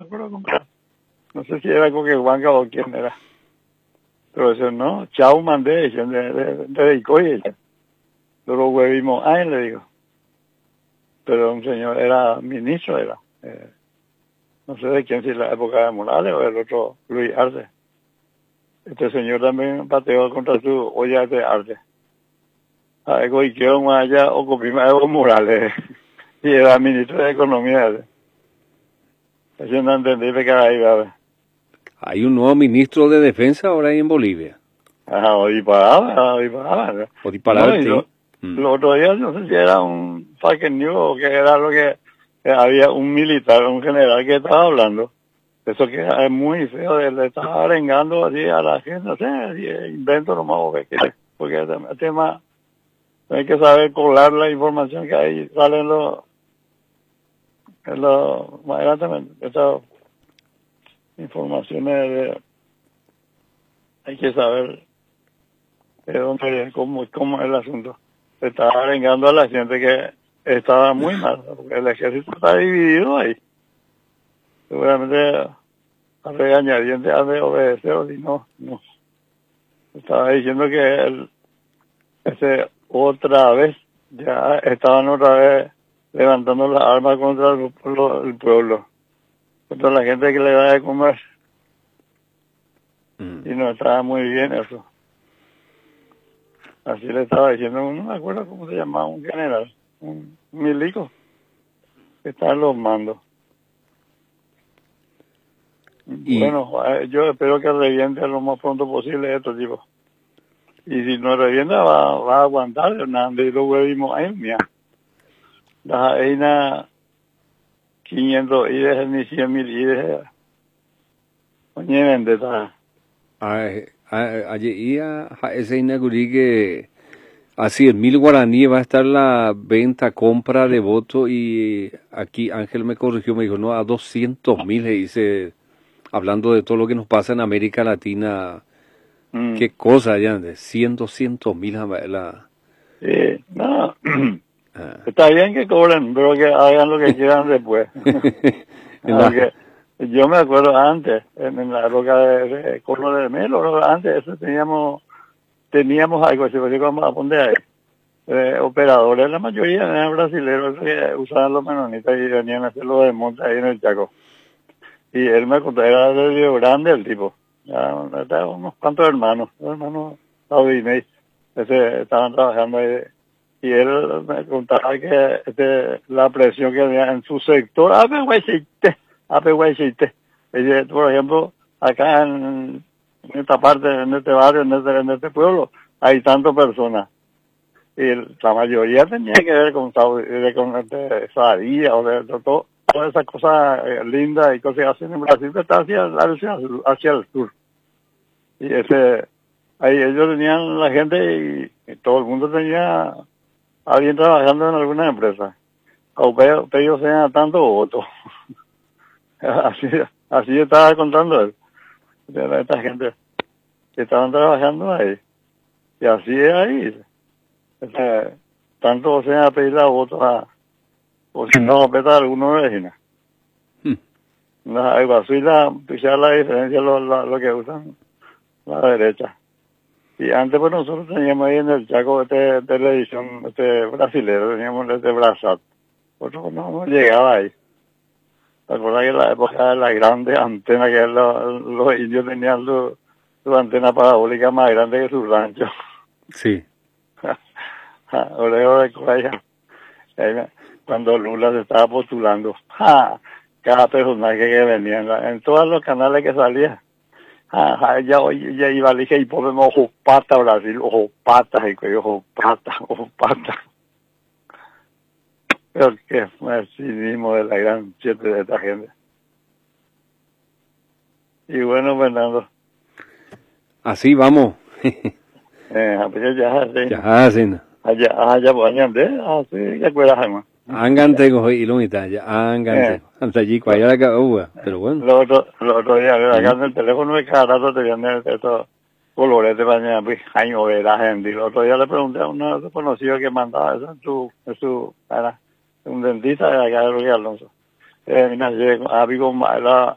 acuerdo cómo era. No sé si era Coquehuanca o quién era. Pero eso no, chau mandé, ella dedicó y ella. Luego huevimos, ay, le digo. Pero un señor, era ministro, era. No sé de quién, si la época de Morales o el otro, Luis Arce. Este señor también pateó contra su olla de Arce. Algo y quedó más allá, o copima de Evo Morales. Y era ministro de Economía. Eso no entendí de cada ahí, ¿verdad? Hay un nuevo ministro de Defensa ahora ahí en Bolivia. O disparaba. O disparar, no, sí. Los otros días, no sé si era un fake news o que era lo que había un militar, un general que estaba hablando. Eso que es muy feo, le estaba arengando así a la gente, no sé, invento nomás o qué quiere. Porque el tema, hay que saber colar la información que ahí sale en más adelante, estas informaciones hay que saber de dónde, cómo es el asunto. Se estaba arengando a la gente que estaba muy mal, porque el ejército está dividido ahí. Seguramente a regañadientes ha de obedecer, o si no. Estaba diciendo que otra vez, ya estaban otra vez levantando las armas contra el pueblo, contra la gente que le da de comer. Y no estaba muy bien eso. Así le estaba diciendo, no me acuerdo cómo se llamaba, un general, un milico, que está en los mandos. Bueno, yo espero que reviente lo más pronto posible esto, tipo. Y si no revienta, va a aguantar, Hernández, y luego vimos, ay, mía. Las ainas 500 ides, ni 100.000 ides. Oye, vendetta. Allí ese inauguré que a 100.000 guaraníes va a estar la venta, compra de voto, y aquí Ángel me corrigió, me dijo, no, a 200.000, y dice, hablando de todo lo que nos pasa en América Latina, qué cosa ya, de 200.000 la... No, está bien que cobren, pero que hagan lo que quieran después. Porque yo me acuerdo antes, en la época de Corno de Melo, antes eso teníamos algo así, porque vamos a poner ahí. Operadores, la mayoría eran brasileños que usaban los menonitas y venían a hacer los desmontes ahí en el Chaco. Y él me contó, era de Río Grande el tipo, ya unos cuantos hermanos Audinei, estaban trabajando ahí. Y él me contaba que la presión que había en su sector, por ejemplo, acá en esta parte, en este barrio, en este pueblo, hay tantas personas. Y la mayoría tenía que ver con Sadía o de todo. Todas esas cosas lindas y cosas que hacen en Brasil, que está hacia el sur. Y ahí ellos tenían la gente y todo el mundo tenía alguien trabajando en alguna empresa. Ellos tenían tanto votos. así estaba contando él, de esta gente que estaban trabajando ahí. Y así es ahí. Tanto se a pedir la votos o si no, apretar algunos vecinos. Así pisar la diferencia lo que usan la derecha. Y antes pues nosotros teníamos ahí en el Chaco televisión brasilero, teníamos Brazat. Nosotros no llegaba ahí. ¿Te acuerdas que en la época de la grande antena, que los indios tenían su antena parabólica más grande que su rancho? Sí. Cuando Lula se estaba postulando, cada personaje que venía en todos los canales que salía, ya iba a decir, y ponemos ojo pata Brasil, ojo pata, ojo pata. Pero que fue el cinismo de la gran siete de esta gente. Y bueno, Fernando. Así vamos. Pues ya hacen. Allá, pues, así, ya cueras, hermano. Angante cojo y lo mitad, ya, angante. Hasta allí, cuál era la uva, pero bueno. Los otros días, acá en el teléfono de cada rato te vienen estos colores de mañana, pues, año de la gente. Y el otro día le pregunté a uno desconocido que mandaba eso era un dentista de acá de Luis Alonso. Mira,